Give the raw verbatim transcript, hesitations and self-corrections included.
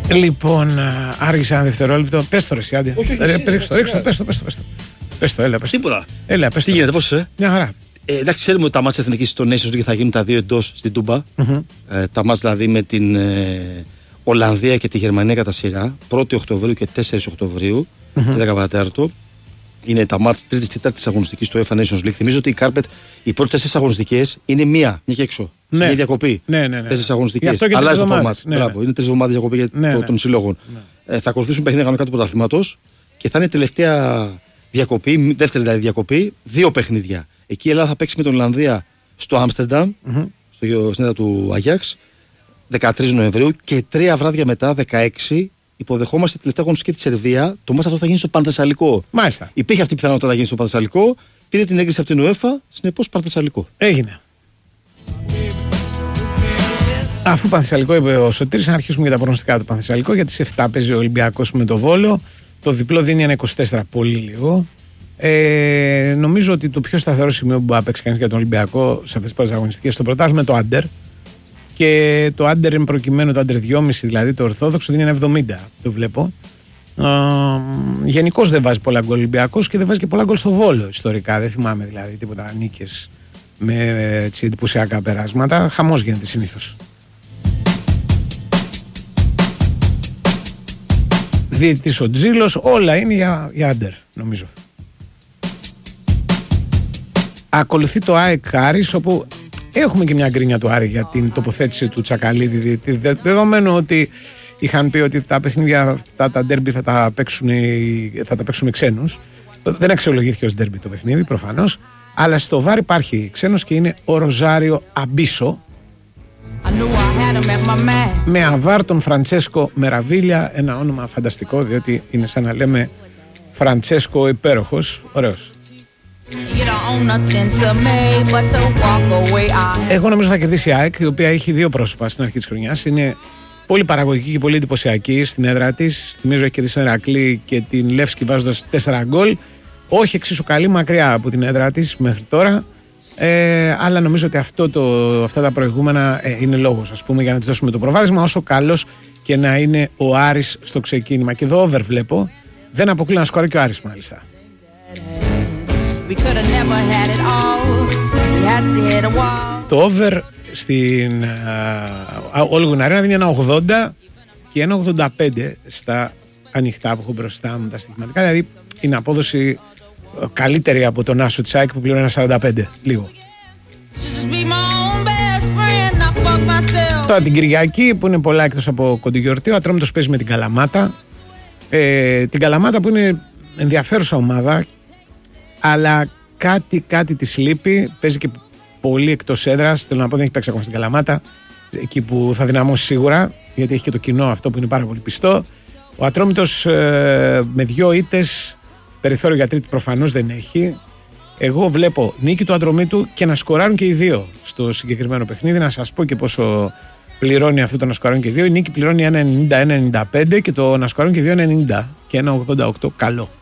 Λοιπόν, άργησε ένα δευτερόλεπτο. Πες το ρε εσύ, άντε. Ρίξ το, ρίξ το, πες το, πες το. Πες το, έλα, πες το. Τίποτα. Έλα, πες Τι το. γίνεται, πώς είσαι? Μια χαρά. Ε, εντάξει, ξέρουμε ότι τα μάτια εθνικής στο Nations League θα γίνουν τα δύο εντός στην Τούμπα. Mm-hmm. Ε, τα μάτια δηλαδή με την ε, Ολλανδία και τη Γερμανία κατά σειρά. πρώτη Οκτωβρίου και τέσσερις Οκτωβρίου, mm-hmm. δέκα παρατέταρτο. Είναι τα μάτια τρίτη και τέταρτη αγωνιστική στο UEFA Nations League. Θυμίζω ότι η Κάρπετ, οι πρώτες τέσσερις αγωνιστικές είναι μία, μία και έξω. Ναι. Στην ίδια διακοπή. Ναι, ναι, ναι. Τέσσερις αγωνιστικές. Αλλάζει το format. Ναι, Μπράβο, ναι. είναι τρεις εβδομάδες διακοπή για ναι, το, ναι. των συλλόγων. Ναι. Ε, θα ακολουθήσουν παιχνίδια κανονικά του πρωταθλήματος και θα είναι τελευταία διακοπή, δεύτερη δηλαδή διακοπή, δύο παιχνίδια. Εκεί η Ελλάδα θα παίξει με την Ολλανδία στο Άμστερνταμ, mm-hmm. στο συνέδριο του Αγιάξ, δεκατρείς Νοεμβρίου, και τρία βράδια μετά, δεκαέξι, υποδεχόμαστε τη τελευταία αγωνιστική τη Σερβία. Το μάτς αυτό θα γίνει στο Πανθεσσαλικό. Μάλιστα. Υπήρχε αυτή η πιθανότητα να γίνει στο Πανθεσσαλικό, πήρε την έγκριση από την UEFA, συνεπώς Πανθεσσαλικό. Έγινε. Αφού Πανθεσσαλικό είπε ο Σωτήρης, να αρχίσουμε για τα προγνωστικά του Πανθεσσαλικό. Γιατί σε επτά παίζει ο Ολυμπιακός με το Βόλο. Το διπλό δίνει ένα είκοσι τέσσερα, πολύ λίγο. Ε, νομίζω ότι το πιο σταθερό σημείο που μπορεί να παίξει κανείς για τον Ολυμπιακό σε αυτές τις πρώτες αγωνιστικές στο πρωτάθλημα είναι το Άντερ. Και το Άντερ είναι προκειμένου, το Άντερ δυόμισι δηλαδή, το Ορθόδοξο, δίνει ένα εβδομήντα. Το βλέπω. Ε, γενικώς δεν βάζει πολλά γκολ Ολυμπιακός και δεν βάζει και πολλά γκολ στο Βόλο ιστορικά. Δεν θυμάμαι δηλαδή τίποτα νίκες με έτσι εντυπωσιακά περάσματα. Χαμός γίνεται συνήθως. Διαιτητής ο Τζίλος, όλα είναι για, για Άντερ, νομίζω. Ακολουθεί το ΑΕΚ Άρης, όπου έχουμε και μια γκρίνια του Άρη για την τοποθέτηση του Τσακαλίδη διαιτητή, δε, δεδομένου ότι είχαν πει ότι τα παιχνίδια αυτά, τα ντέρμπι θα τα παίξουν, θα τα παίξουν με ξένους. Δεν αξιολογήθηκε ως ντέρμπι το παιχνίδι προφανώς, αλλά στο βάρ υπάρχει ξένος και είναι ο Ροζάριο Αμπίσο, με αβάρ τον Φραντσέσκο Μεραβίλια, ένα όνομα φανταστικό, διότι είναι σαν να λέμε Φραντσέσκο υπέροχος, ωραίος. Εγώ νομίζω θα κερδίσει η ΑΕΚ, η οποία έχει δύο πρόσωπα στην αρχή της χρονιάς. Είναι πολύ παραγωγική και πολύ εντυπωσιακή στην έδρα της. Θυμίζω έχει κερδίσει τον Ηρακλή και την Λεύσκη βάζοντας τέσσερα γκολ. Όχι εξίσου καλή, μακριά από την έδρα της μέχρι τώρα. Ε, αλλά νομίζω ότι αυτό το, αυτά τα προηγούμενα ε, είναι λόγος, ας πούμε, για να της δώσουμε το προβάδισμα, όσο καλός και να είναι ο Άρης στο ξεκίνημα. Και εδώ over βλέπω, δεν αποκλεί να σκοράρει και ο Άρης μάλιστα. Το over στην Όλγου Αρένα δίνει ένα ογδόντα και ένα ογδόντα πέντε στα ανοιχτά που έχω μπροστά μου τα στοιχηματικά, δηλαδή είναι απόδοση καλύτερη από τον άσο της ΑΕΚ που πληρώνει ένα σαράντα πέντε, λίγο. Τώρα την Κυριακή που είναι πολλά εκτός από κοντιγιορτή, ο Ατρόμητος παίζει με την Καλαμάτα. Ε, την Καλαμάτα που είναι ενδιαφέρουσα ομάδα, αλλά κάτι, κάτι της λείπει. Παίζει και πολύ εκτός έδρας. Θέλω να πω, δεν έχει παίξει ακόμα στην Καλαμάτα, εκεί που θα δυναμώσει σίγουρα, γιατί έχει και το κοινό αυτό που είναι πάρα πολύ πιστό. Ο Ατρόμητος ε, με δυο ήττες, περιθώριο για τρίτη προφανώς δεν έχει. Εγώ βλέπω νίκη του Ατρομήτου και να σκοράρουν και οι δύο στο συγκεκριμένο παιχνίδι. Να σας πω και πόσο πληρώνει αυτό το να σκοράρουν και οι δύο. Η νίκη πληρώνει ένα ενενήντα ένα ενενήντα πέντε και το να σκοράρουν και οι δύο ενενήντα και ένα ογδόντα οκτώ καλό.